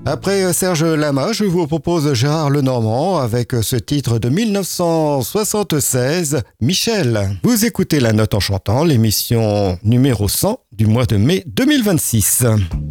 Après Serge Lama, je vous propose Gérard Lenormand avec ce titre de 1976, Michel. Vous écoutez La Note en chantant, l'émission numéro 100 du mois de mai 2026.